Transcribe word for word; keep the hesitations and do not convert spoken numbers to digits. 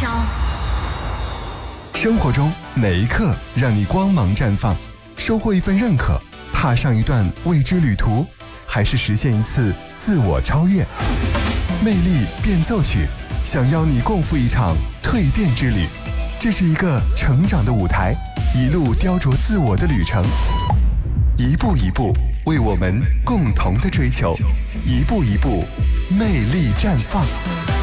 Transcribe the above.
生活中哪一刻让你光芒绽放？收获一份认可，踏上一段未知旅途，还是实现一次自我超越？魅力变奏曲，想邀你共赴一场蜕变之旅。这是一个成长的舞台，一路雕琢自我的旅程，一步一步为我们共同的追求，一步一步魅力绽放。